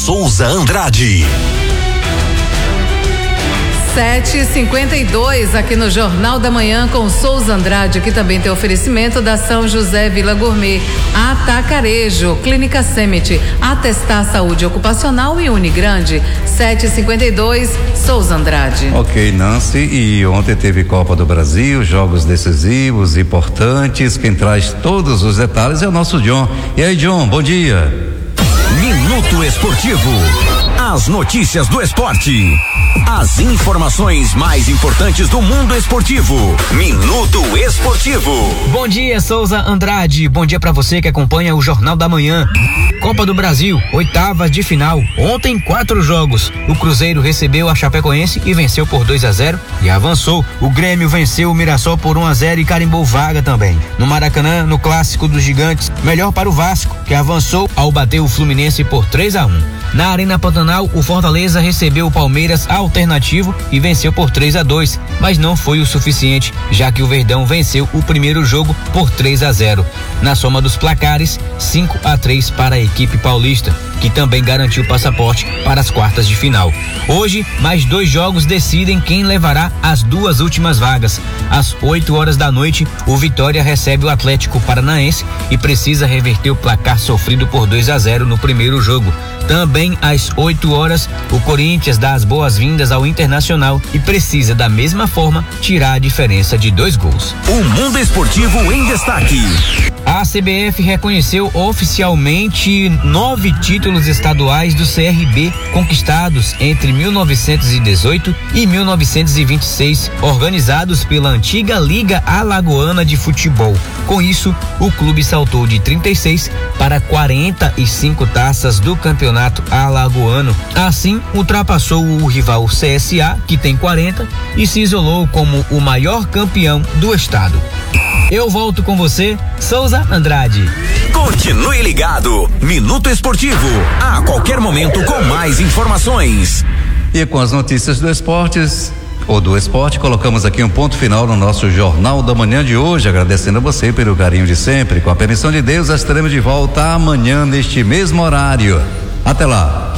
Souza Andrade. 7h52 aqui no Jornal da Manhã com Souza Andrade, que também tem oferecimento da São José Vila Gourmet, Atacarejo, Clínica Semit, Atestar Saúde Ocupacional e Unigrande. 7h52, Souza Andrade. Ok, Nancy, e ontem teve Copa do Brasil, jogos decisivos, importantes. Quem traz todos os detalhes é o nosso John. E aí, John, bom dia. Minuto Esportivo. As notícias do esporte. As informações mais importantes do mundo esportivo. Minuto Esportivo. Bom dia, Souza Andrade. Bom dia pra você que acompanha o Jornal da Manhã. Copa do Brasil, oitavas de final. Ontem 4 jogos. O Cruzeiro recebeu a Chapecoense e venceu por 2-0 e avançou. O Grêmio venceu o Mirassol por 1-0 e carimbou vaga também. No Maracanã, no clássico dos gigantes, melhor para o Vasco, que avançou ao bater o Fluminense por 3-1. Na Arena Pantanal, o Fortaleza recebeu o Palmeiras alternativo e venceu por 3-2, mas não foi o suficiente, já que o Verdão venceu o primeiro jogo por 3-0. Na soma dos placares, 5-3 para a equipe paulista, que também garantiu passaporte para as quartas de final. Hoje, mais 2 jogos decidem quem levará as 2 últimas vagas. Às 8h da noite, o Vitória recebe o Atlético Paranaense e precisa reverter o placar sofrido por 2-0 no primeiro jogo. Também às 8h, o Corinthians dá as boas-vindas ao Internacional e precisa da mesma forma tirar a diferença de 2 gols. O mundo esportivo em destaque. A CBF reconheceu oficialmente 9 títulos estaduais do CRB conquistados entre 1918 e 1926, organizados pela antiga Liga Alagoana de Futebol. Com isso, o clube saltou de 36 para 45 taças do campeonato alagoano. Assim, ultrapassou o rival CSA, que tem 40, e se isolou como o maior campeão do estado. Eu volto com você, Souza Andrade. Continue ligado. Minuto Esportivo. A qualquer momento com mais informações. E com as notícias do esporte, colocamos aqui um ponto final no nosso Jornal da Manhã de hoje, agradecendo a você pelo carinho de sempre. Com a permissão de Deus, estaremos de volta amanhã neste mesmo horário. Até lá.